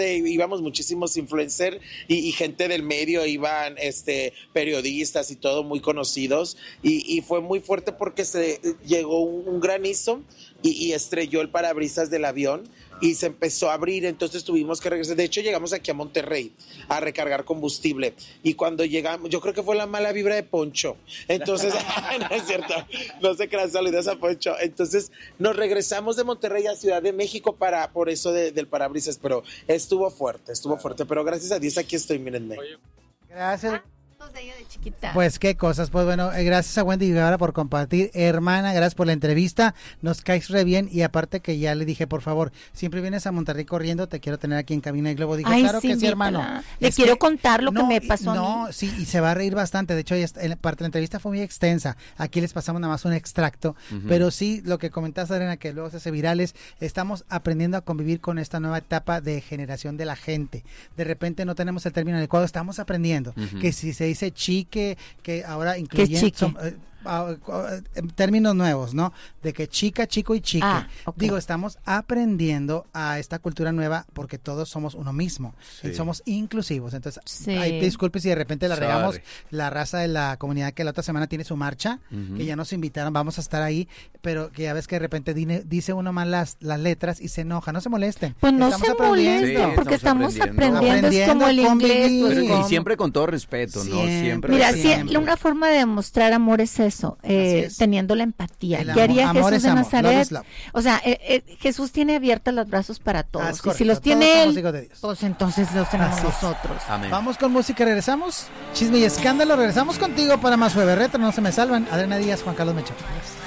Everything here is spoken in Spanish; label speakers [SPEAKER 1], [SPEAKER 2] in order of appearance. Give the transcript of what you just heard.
[SPEAKER 1] íbamos muchísimos influencers y gente del medio, iban periodistas y todo muy conocidos, y fue muy fuerte porque se llegó un granizo y estrelló el parabrisas del avión y se empezó a abrir, entonces tuvimos que regresar. De hecho, llegamos aquí a Monterrey a recargar combustible, y cuando llegamos, yo creo que fue la mala vibra de Poncho, entonces, no es cierto, no se crean, saludos a Poncho. Entonces nos regresamos de Monterrey a Ciudad de México por eso del parabrisas, pero estuvo fuerte, pero gracias a Dios aquí estoy, mírenme.
[SPEAKER 2] Gracias.
[SPEAKER 3] De ella de chiquita.
[SPEAKER 2] Pues qué cosas, pues bueno, gracias a Wendy Guevara por compartir, hermana, gracias por la entrevista, nos caes re bien, y aparte que ya le dije, por favor, siempre vienes a Monterrey corriendo, te quiero tener aquí en Cabina de Globo. Dijo,
[SPEAKER 3] ay,
[SPEAKER 2] claro
[SPEAKER 3] sí,
[SPEAKER 2] que sí, hermano.
[SPEAKER 3] Le quiero contar lo que me pasó a mí.
[SPEAKER 2] No, sí, y se va a reír bastante, de hecho, parte de la entrevista fue muy extensa, aquí les pasamos nada más un extracto, pero sí, lo que comentaste, Adriana, que luego se hace virales, estamos aprendiendo a convivir con esta nueva etapa de generación de la gente, de repente no tenemos el término adecuado, estamos aprendiendo, que si se dice chique, que ahora incluyen términos nuevos, ¿no? De que chica, chico y chique.
[SPEAKER 3] Okay.
[SPEAKER 2] Digo, estamos aprendiendo a esta cultura nueva porque todos somos uno mismo, y somos inclusivos. Entonces, ahí disculpe si de repente la regamos, la raza de la comunidad que la otra semana tiene su marcha, que ya nos invitaron, vamos a estar ahí, pero que ya ves que de repente dice uno mal las letras y se enoja, no se molesten.
[SPEAKER 3] Pues no se molesten, porque estamos aprendiendo, es como el inglés.
[SPEAKER 4] Pero, y siempre con todo respeto, ¿no? Siempre.
[SPEAKER 3] Mira, una forma de demostrar amor es eso, teniendo la empatía. ¿Qué haría Jesús de Nazaret? O sea, Jesús tiene abiertos los brazos para todos. Y si los tiene él, pues entonces los tenemos nosotros.
[SPEAKER 2] Amén. Vamos con música, regresamos. Chisme y escándalo, regresamos contigo para más Jueves Retro, no se me salvan. Adriana Díaz, Juan Carlos Mecho.